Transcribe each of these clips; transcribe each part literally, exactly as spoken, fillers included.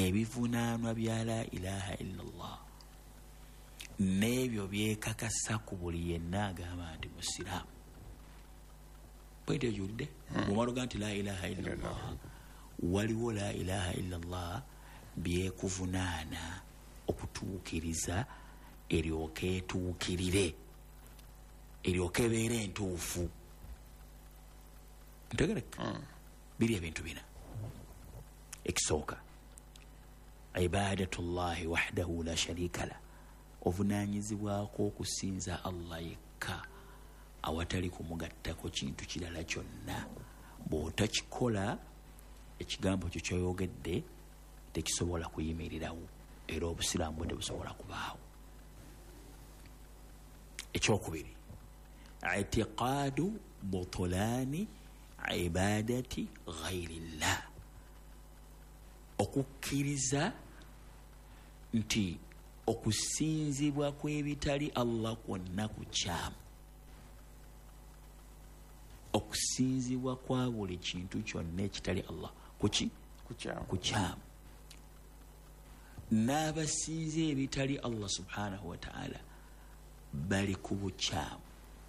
ebivunaanwa bya la ilaha illallah n'ebyo byekakasa ku buli yenna agamba nti musiraamu. Pointi ejulidde bwomaloga nti la ilaha illallah waliwo la ilaha illallah byekuvunaana okutuukiriza eryoke etuukirire eryoke ebeere entuufu. Ntegereka biri ebintu bina. Ekisooka ibadatullahi wahdahu la sharika la, ovunaanyizibwako okusinza Allah yekka awatali kumugattako kintu kirala kyonna. Bw'otakikola ekigambo kyo kyoyogedde tekisobola kuyimirirawo era obusiraamu bwe tebusobola kubaawo. Ekyokubiri itiqaadu butulaani ibadati ghairillah, okukkiriza nti okusinzibwa kw'ebitali Allah kwonna kukyamu. Okusinzibwa kwa buli kintu kyonna ekitali Allah kuki kukyamu. N'abasinza ebitali Allah subhanahu wa ta'ala bali ku bukyamu.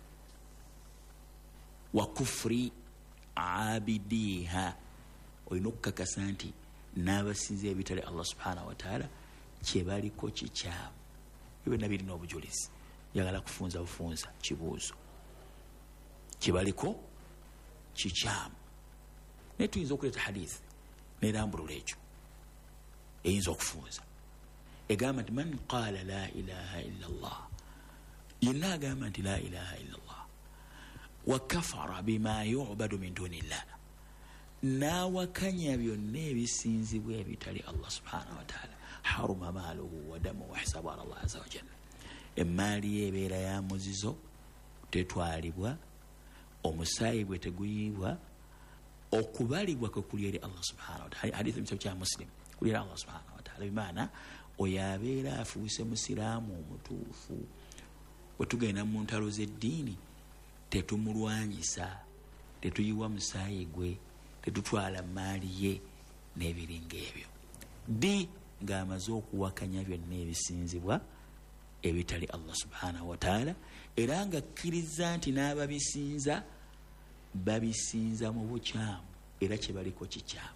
Wa kufri abidiha, olina okukakasa nti n'abasinza ebitali Allah subhanahu wa ta'ala kye baliko kikyamu. Byonna birina obujulizi. Njagala kufunza bufunza kibuuzo kye baliko kikyamu. Naye tuyinza okuleeta hadithi nerambulula ekyo eyinza okufunza egamba nti man qaala la ilaha illa Allah, yenna agamba nti la ilaha illa Allah wa kafara bima yu'badu min dunillah, n'awakanya byonna ebisinzibwa ebitali Allah subhanahu wa ta'ala, haruma maaluhu wa damu wa hisabu ala Allah azza wa jalla, emmaali ye ebeera ya muzizo, tetwalibwa, omusaayi gwe teguyibwa, okubalibwa kwe kuli eri Allah subhanahu wa ta'ala. Hadithi mu kya Muslim kuli eri Allah subhanahu wa ta'ala, bimaana oyo abeera afuuse musiraamu omutuufu. Bwe tugenda mu ntalo z'eddiini tetumulwanyisa, tetuyiwa musaayi gwe, tetutwala maali ye n'ebiringa ebyo. Di ng'amaze okuwakanya byonna ebisinzibwa ebitali Allah subhanahu wa ta'ala, era nga kkiriza nti n'ababisinza babisinza mu bukyamu era kye baliko kikyamu.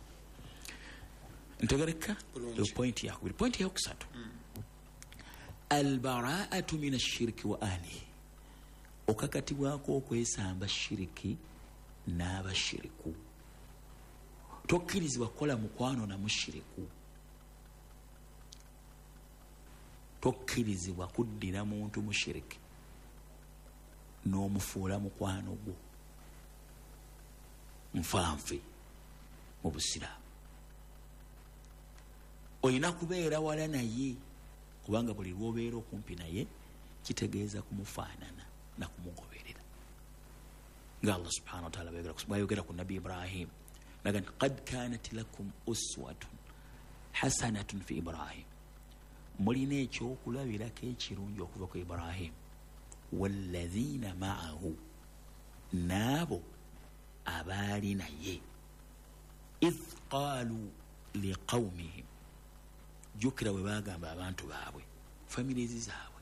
Ntegereka pointi yakubiri. Pointi yakusatu albaraatu min ashiriki wa ahlihi, okakatibwako okwesamba shiriki n'abashiriku. Tokkirizibwa kukola mukwano na mushiriku, tokkirizibwa kuddira muntu mushiriki n'omufuula mukwano gwo nfanfe mu busiraamu. Olina kubeera wala naye, kubanga buli lw'obeera okumpi naye kitegeeza kumufaanana na kumugoberera. Nga Allah subhanahu wa ta'ala bwayogera ku Nabi Ibrahim naga nti qad kanat lakum uswatun hasanatun fi Ibrahim, mulina ekyokulabirako ekirungi okuva ku Ibrahim walladhina ma'ahu, n'abo abaali naye, idh qaalu liqawmihim, jukira bwe bagamba abantu baabwe, families zaabwe,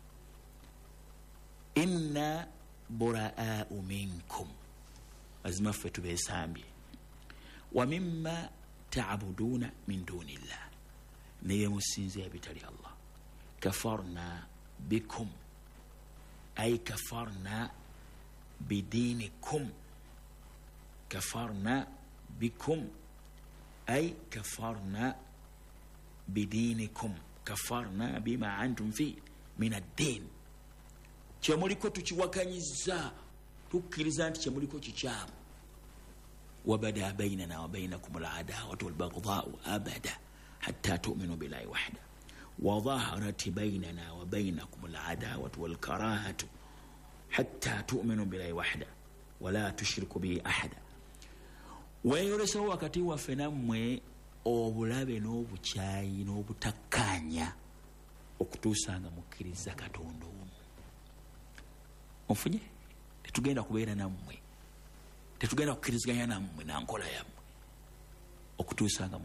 inna buraa'u minkum, azima ffe tubeesambye, wa mimma ta'buduuna min dunillah, naye musinze ebitali Allah, kafarna bikum ay kafarna bidinikum, kafarna bikum ay kafarna bidinikum, kafarna bima antum fi min ad-din, kyemuliko tukiwakanyiza, tukkiriza nti kyemuliko kikyamu. wabada bainana wa bainakum al-adawatu wal-baghdha'u abada hatta tu'minu billahi wahda wa dhaharat bainana wa bainakum al-adawatu wal-karahatu hatta tu'minu billahi wahda wa la tushriku bihi ahada. Weeyolesewo wakati waffe nammwe obulabe n'obukyayi n'obutakkaanya okutuusa nga mukkiriza Katonda omu. Ofunye? Tetugenda kubeera nammwe, tetugenda kukkiriziganya nammwe na nkola yammwe okutuusa nga